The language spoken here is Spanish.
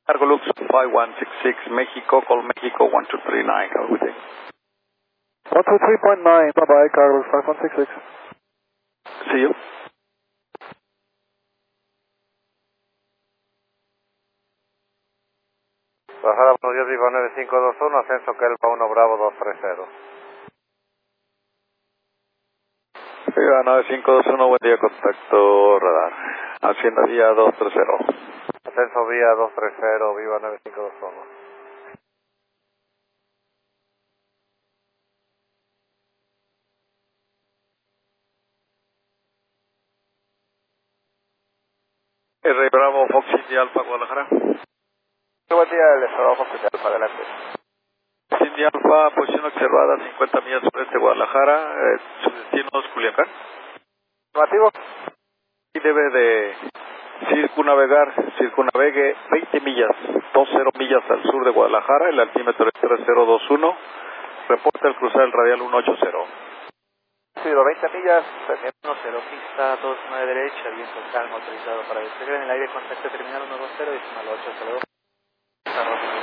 Cargolux 5166 Mexico, call Mexico 1239. Have a good day. 123.9, bye-bye, Carlos 5166. See you. Bajada por Dios Viva 9521, ascenso Kelpa 1 Bravo 230. Viva 9521, buen día, contacto radar. Hacienda vía 230. Ascenso vía 230, Viva 9521. R Bravo Fox India Alfa Guadalajara. Buen día, el estado Fox Alfa, adelante. India Alfa, posición observada 50 millas sureste de Guadalajara, su destino es Culiacán. Afirmativo. Y debe de circunnavegue 20 millas, 20 millas al sur de Guadalajara, el altímetro es 3021, reporta el cruzar el radial 180. Sí, 20 millas, 10, pista 29 derecha, viento calmo autorizado para despegar en el aire, contacto terminal 120, decimal 802.